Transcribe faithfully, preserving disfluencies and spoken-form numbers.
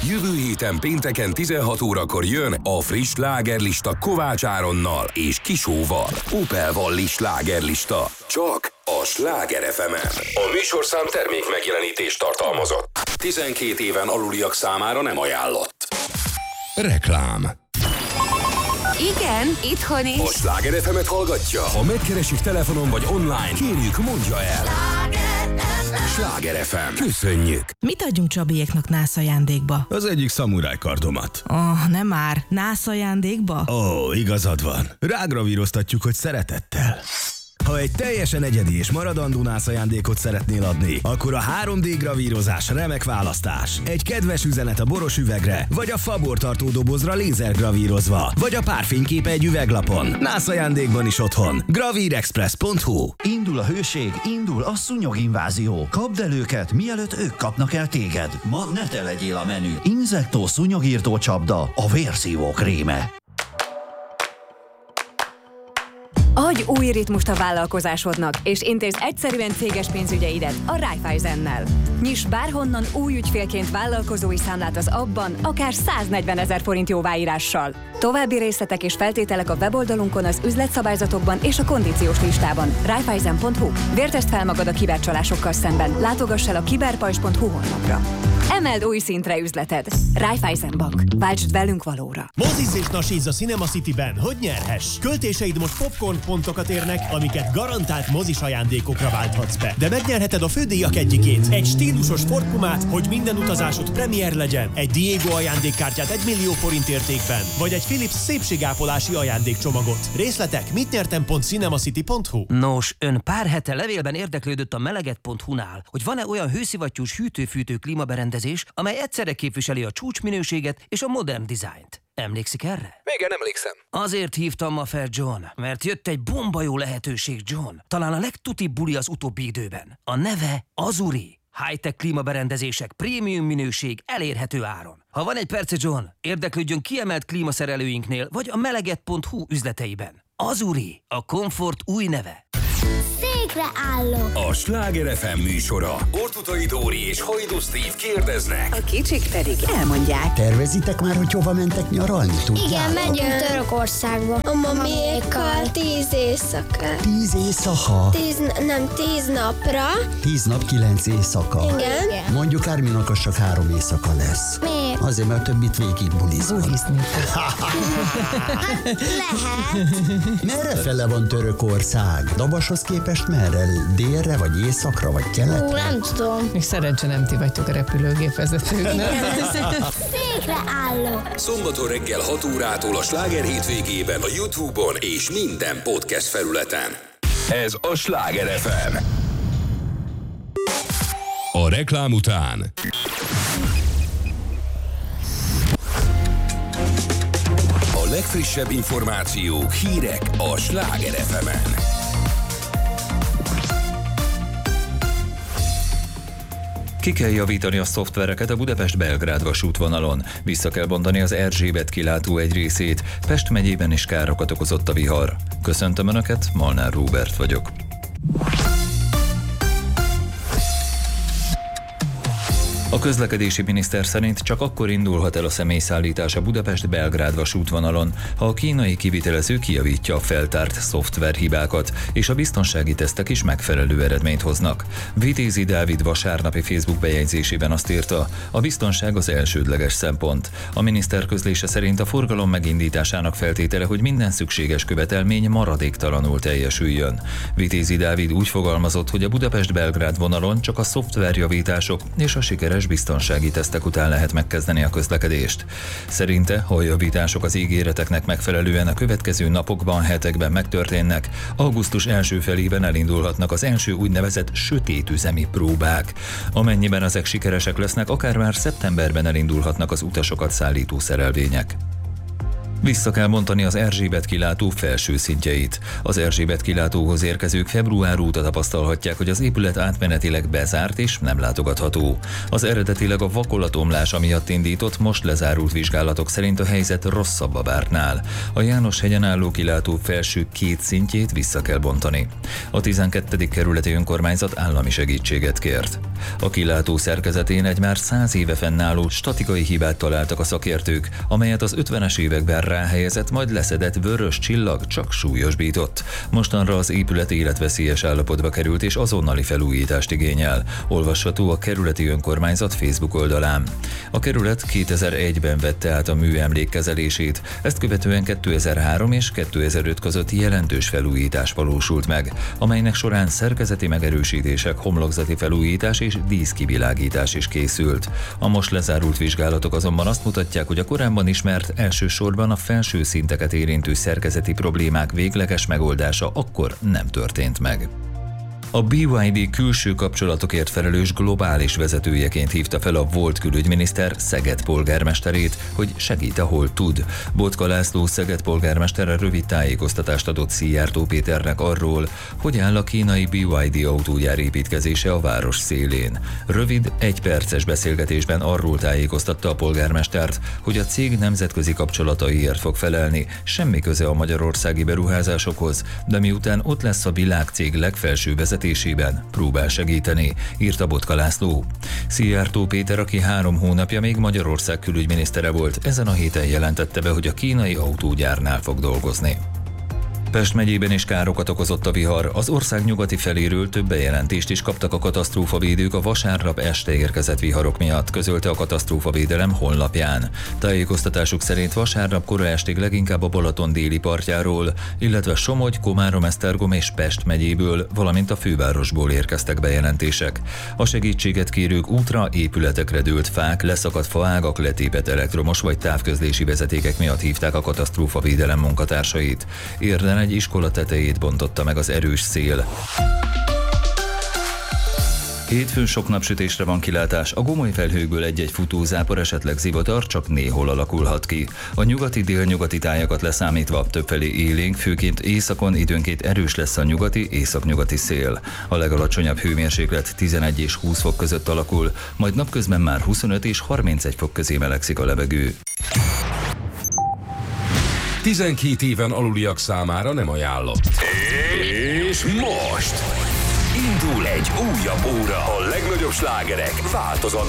Jövő héten pénteken tizenhat órakor jön a friss slágerlista Kovács Áronnal és Kisóval. Opel Valli slágerlista. Csak a Sláger ef emen. A műsorszám termék megjelenítést tartalmazott. tizenkét éven aluliak számára nem ajánlott. Reklám. Igen, itthon is. A Sláger ef emet hallgatja? Ha megkeresik telefonon vagy online, kérjük, mondja el. Sláger ef em. Köszönjük. Mit adjunk Csabiéknak nász ajándékba? Az egyik szamuráj kardomat. Oh, nem már. Nász ajándékba? Ó, oh, igazad van. Rágravíroztatjuk, hogy szeretettel. Ha egy teljesen egyedi és maradandó nász ajándékot szeretnél adni, akkor a három dé gravírozás remek választás. Egy kedves üzenet a boros üvegre, vagy a fabortartó dobozra lézergravírozva, vagy a párfényképe egy üveglapon. Nász ajándékban is otthon. gravírexpress pont hu. Indul a hőség, indul a szúnyoginvázió. Kapd el őket, mielőtt ők kapnak el téged. Ma ne te legyél a menü. Inzektó szúnyogírtó csapda, a vérszívó kréme. Adj új ritmust a vállalkozásodnak, és intézd egyszerűen céges pénzügyeidet a Raiffeisennel. Nyiss bárhonnan új ügyfélként vállalkozói számlát az abban, akár száznegyvenezer forint jóváírással. További részletek és feltételek a weboldalunkon, az üzletszabályzatokban és a kondíciós listában. Raiffeisen pont hu. Vértezd fel magad a kibercsalásokkal szemben. Látogass el a kiberpajzs pont hu honlapra. Emeld új szintre üzleted. Raiffeisen Bank. Váltsd velünk valóra. Mozizz és nasízz a Cinema Cityben, hogy nyerhess. Költéseid most popcorn pontokat érnek, amiket garantált mozis ajándékokra válthatsz be. De megnyerheted a fődíjak egyikét. Egy stílusos Ford Pumát, hogy minden utazásod premier legyen. Egy Diego ajándékkártyát egy millió forint értékben. Vagy egy Philips szépségápolási ajándékcsomagot. Részletek mit nyertem pont cinemacity pont hu. Nos, ön pár hete levélben érdeklődött a meleget pont hu-nál, hogy van-e olyan hőszivattyús hűtő-fűtő klímaberendezés, amely egyszerre képviseli a csúcsminőséget és a modern dizájnt. Emlékszik erre? Igen, emlékszem. Azért hívtam ma fel, John, mert jött egy bomba jó lehetőség, John. Talán a legtutibb buli az utóbbi időben. A neve Azuri. High-tech klímaberendezések, prémium minőség, elérhető áron. Ha van egy perce, John, érdeklődjön kiemelt klímaszerelőinknél, vagy a meleget pont hu üzleteiben. Azuri, a komfort új neve. Székre állok. A Sláger ef em műsora. Ortutai Dóri és Hajdú Steve kérdeznek. A kicsik pedig elmondják. Tervezitek már, hogy hova mentek nyaralni? Tudjátok? Igen, megyünk Törökországba. A mamékkal tíz éjszaka. Tíz éjszaka? Tíz, nem, tíz napra. Tíz nap, kilenc éjszaka. Igen. Mondjuk Árminak az csak három éjszaka lesz. Miért? Azért, mert többit végig bulizol. Bulizni. Hát lehet. Merre fele van Törökország? Dabashoz képest merre? Délre, vagy északra, vagy keletre? Ú, nem tudom. Még szerencsé nem ti vagytok a repülőgépvezetők, nem? Székre állok. Szombaton reggel hat órától a Sláger hétvégében a YouTube-on és minden podcast felületen. Ez a Sláger ef em. A reklám után a legfrissebb információk, hírek a Sláger ef emen. Ki kell javítani a szoftvereket a Budapest-Belgrád vasútvonalon. Vissza kell bontani az Erzsébet kilátó egy részét. Pest megyében is károkat okozott a vihar. Köszöntöm Önöket, Molnár Róbert vagyok. A közlekedési miniszter szerint csak akkor indulhat el a személyszállítás a Budapest-Belgrád vasútvonalon, ha a kínai kivitelező kijavítja a feltárt szoftverhibákat, és a biztonsági tesztek is megfelelő eredményt hoznak. Vitézi Dávid vasárnapi Facebook bejegyzésében azt írta, a biztonság az elsődleges szempont. A miniszter közlése szerint a forgalom megindításának feltétele, hogy minden szükséges követelmény maradéktalanul teljesüljön. Vitézi Dávid úgy fogalmazott, hogy a Budapest-Belgrád vonalon csak a szoftverjavítások és a sikeres biztonsági tesztek után lehet megkezdeni a közlekedést. Szerinte, ha a javítások az ígéreteknek megfelelően a következő napokban, hetekben megtörténnek, augusztus első felében elindulhatnak az első úgynevezett sötétüzemi próbák. Amennyiben ezek sikeresek lesznek, akár már szeptemberben elindulhatnak az utasokat szállító szerelvények. Vissza kell bontani az Erzsébet kilátó felső szintjeit. Az Erzsébet kilátóhoz érkezők február óta tapasztalhatják, hogy az épület átmenetileg bezárt és nem látogatható. Az eredetileg a vakolatomlása miatt indított, most lezárult vizsgálatok szerint a helyzet rosszabb a vártnál. A János-hegyen álló kilátó felső két szintjét vissza kell bontani. A tizenkettedik kerületi önkormányzat állami segítséget kért. A kilátó szerkezetén egy már száz éve fennálló statikai hibát találtak a szakértők, amelyet az ötvenes években ráhelyezett, majd leszedett vörös csillag csak súlyosbított. Mostanra az épület életveszélyes állapotba került és azonnali felújítást igényel. Olvasható a kerületi önkormányzat Facebook oldalán. A kerület kétezer-egyben vette át a műemlék kezelését, ezt követően kétezer-három és kétezer-öt között jelentős felújítás valósult meg, amelynek során szerkezeti megerősítések, homlokzati felújítás és díszkivilágítás is készült. A most lezárult vizsgálatok azonban azt mutatják, hogy a korábban ismert, elsősorban a felső szinteket érintő szerkezeti problémák végleges megoldása akkor nem történt meg. A bé ipszilon dé külső kapcsolatokért felelős globális vezetőjeként hívta fel a volt külügyminiszter Szeged polgármesterét, hogy segít, ahol tud. Botka László Szeged polgármestere rövid tájékoztatást adott Szijjártó Péternek arról, hogy áll a kínai bé ipszilon dé autógyár építkezése a város szélén. Rövid, egyperces beszélgetésben arról tájékoztatta a polgármestert, hogy a cég nemzetközi kapcsolataiért fog felelni, semmi köze a magyarországi beruházásokhoz, de miután ott lesz a világcég legfelső vezetője, próbál segíteni, írta Botka László. Szijjártó Péter, aki három hónapja még Magyarország külügyminisztere volt, ezen a héten jelentette be, hogy a kínai autógyárnál fog dolgozni. Pest megyében is károkat okozott a vihar, az ország nyugati feléről több bejelentést is kaptak a katasztrófavédők a vasárnap este érkezett viharok miatt, közölte a katasztrófavédelem honlapján. Tájékoztatásuk szerint vasárnap kora estig leginkább a Balaton déli partjáról, illetve Somogy, Komárom, Esztergom és Pest megyéből, valamint a fővárosból érkeztek bejelentések. A segítséget kérők útra, épületekre dőlt fák, leszakadt faágak, letépett elektromos vagy távközlési vezetékek miatt hívták a katasztrófavédelem munkatársait. Érden egy iskola tetejét bontotta meg az erős szél. Hétfőn sok napsütésre van kilátás, a gomoly felhőkből egy-egy futózápor, esetleg zivatar csak néhol alakulhat ki. A nyugati délnyugati tájakat leszámítva többfelé élénk, főként északon időnként erős lesz a nyugati, északnyugati szél. A legalacsonyabb hőmérséklet tizenegy és húsz fok között alakul, majd napközben már huszonöt és harmincegy fok közé melegszik a levegő. tizenkét éven aluliak számára nem ajánlott. És most indul egy újabb óra. A legnagyobb slágerek változatos